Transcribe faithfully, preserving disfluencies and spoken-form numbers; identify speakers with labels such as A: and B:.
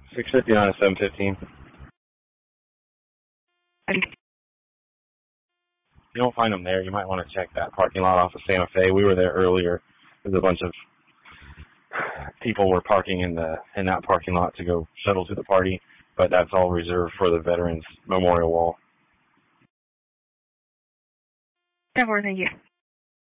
A: six fifty-nine to seven fifteen. You don't find them there, you might want to check that parking lot off of Santa Fe. We were there earlier. There's a bunch of people were parking in the in that parking lot to go shuttle to the party, but that's all reserved for the Veterans Memorial Wall.
B: ten four, thank you.